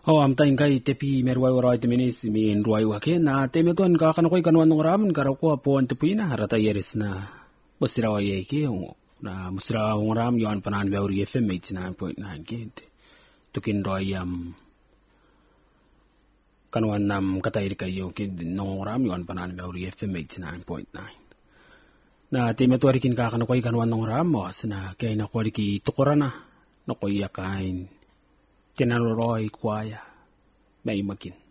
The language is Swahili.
am taing kai tepi merwai warai te minis min ruai wake na te meton ka kan koi kan wanong ram kara ko pon te puina rata yeris na musira wa ye ke na musira ram yon panan beuri FM 89.9 ke tukin roi kan wanam katai kayo ke nong ram yon panan beuri FM 89.9 na te metori kin ka kan koi kan wanong ram mos na kay na ko ki tukorana no koi yakain tinaroroi kwaya may makin